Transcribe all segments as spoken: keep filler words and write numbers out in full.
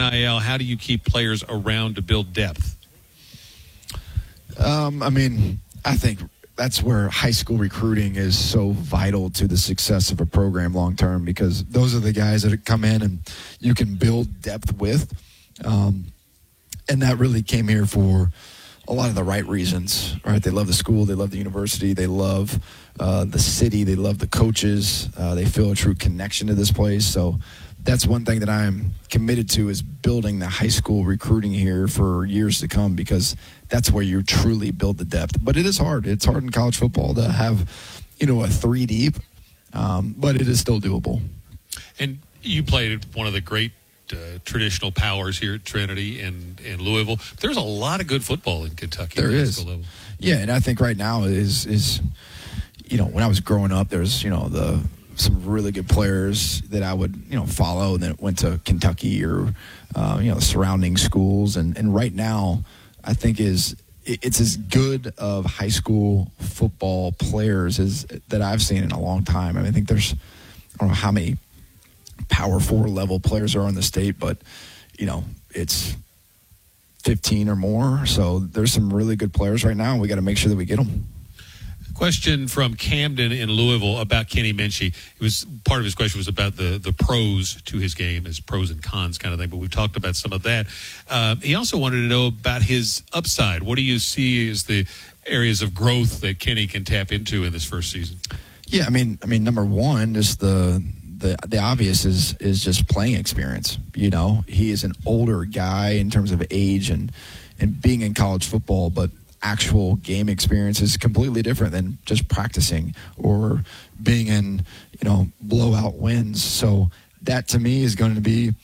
I L, how do you keep players around to build depth? Um, I mean, I think that's where high school recruiting is so vital to the success of a program long term, because those are the guys that come in and you can build depth with. Um, and that really came here for a lot of the right reasons, right? They love the school, they love the university, they love uh, the city, they love the coaches, uh, they feel a true connection to this place. So that's one thing that I'm committed to, is building the high school recruiting here for years to come, because that's where you truly build the depth. But it is hard. It's hard in college football to have, you know, a three deep, um, but it is still doable. And you played at one of the great uh, traditional powers here at Trinity and, and Louisville. There's a lot of good football in Kentucky. There at the high is. school level. Yeah, and I think right now is, is, you know, when I was growing up, there's, you know, the some really good players that I would, you know, follow, and then went to Kentucky or, uh, you know, surrounding schools. And, and right now, I think is it's as good of high school football players as that I've seen in a long time. I mean, I think there's, I don't know how many Power Four level players are in the state, but, you know, it's fifteen or more. So there's some really good players right now, and we got to make sure that we get them. Question from Camden in Louisville about Kenny Minchey. It was part of his question was about the, the pros to his game, his pros and cons kind of thing, but we've talked about some of that. Uh, he also wanted to know about his upside. What do you see as the areas of growth that Kenny can tap into in this first season? Yeah, I mean, I mean, number one is the the the obvious is is just playing experience. You know, he is an older guy in terms of age and and being in college football, but actual game experience is completely different than just practicing or being in, you know, blowout wins. So that to me is going to be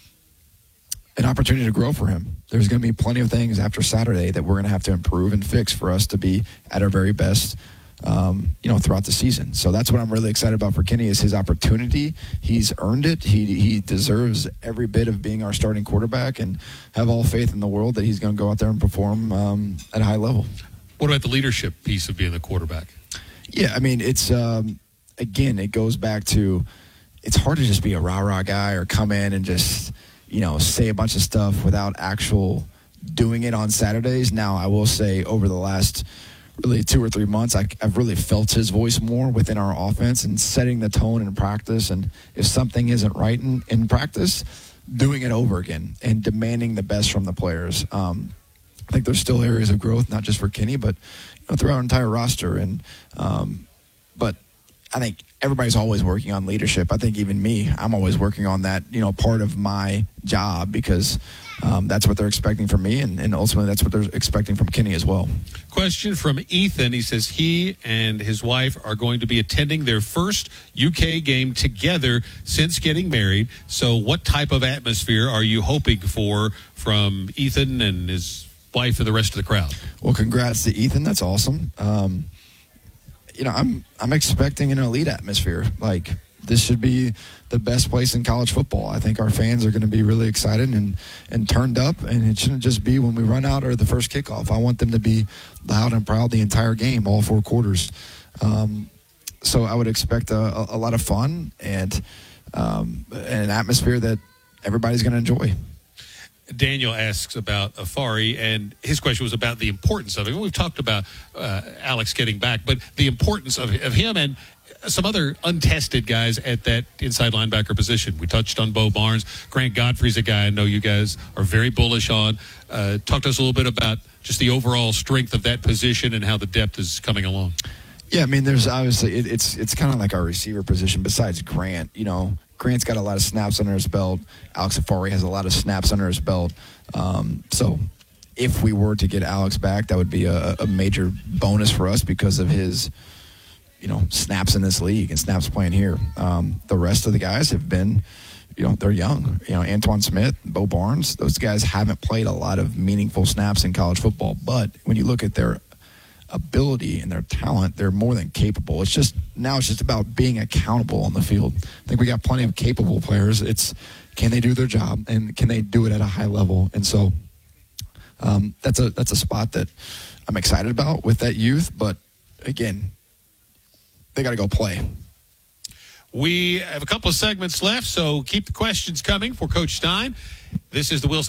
an opportunity to grow for him. There's going to be plenty of things after Saturday that we're going to have to improve and fix for us to be at our very best, um, you know, throughout the season. So that's what I'm really excited about for Kenny, is his opportunity. He's earned it. He he deserves every bit of being our starting quarterback, and have all faith in the world that he's going to go out there and perform um, at a high level. What about the leadership piece of being the quarterback? Yeah, I mean, it's, um, again, it goes back to, it's hard to just be a rah-rah guy or come in and just, you know, say a bunch of stuff without actual doing it on Saturdays. Now, I will say over the last really two or three months, I, I've really felt his voice more within our offense and setting the tone in practice. And if something isn't right in, in practice, doing it over again and demanding the best from the players. Um I think there's still areas of growth, not just for Kenny, but you know, throughout our entire roster. And um, but I think everybody's always working on leadership. I think even me, I'm always working on that, you know, part of my job, because um, that's what they're expecting from me, and, and ultimately that's what they're expecting from Kenny as well. Question from Ethan. He says he and his wife are going to be attending their first U K game together since getting married. So what type of atmosphere are you hoping for from Ethan and his wife and the rest of the crowd? Well, congrats to Ethan. That's awesome. Um, you know, I'm I'm expecting an elite atmosphere. Like, this should be the best place in college football. I think our fans are going to be really excited and, and turned up, and it shouldn't just be when we run out or the first kickoff. I want them to be loud and proud the entire game, all four quarters. Um, so I would expect a, a lot of fun and, um, an atmosphere that everybody's going to enjoy. Daniel asks about Afari, and his question was about the importance of it. We've talked about uh, Alex getting back, but the importance of, of him and some other untested guys at that inside linebacker position. We touched on Bo Barnes. Grant Godfrey's a guy I know you guys are very bullish on. Uh, talk to us a little bit about just the overall strength of that position and how the depth is coming along. Yeah, I mean, there's obviously, it, it's it's kind of like our receiver position besides Grant. You know, Grant's got a lot of snaps under his belt. Alex Afari has a lot of snaps under his belt. Um, so if we were to get Alex back, that would be a, a major bonus for us because of his, you know, snaps in this league and snaps playing here. Um, the rest of the guys have been, you know, they're young. You know, Antoine Smith, Bo Barnes, those guys haven't played a lot of meaningful snaps in college football. But when you look at their ability and their talent, they're more than capable. It's just, now it's just about being accountable on the field. I think we got plenty of capable players. It's, can they do their job, and can they do it at a high level? And so um, that's a that's a spot that I'm excited about with that youth. But again, they got to go play. We have a couple of segments left, so keep the questions coming for Coach Stein. This is the Will Stein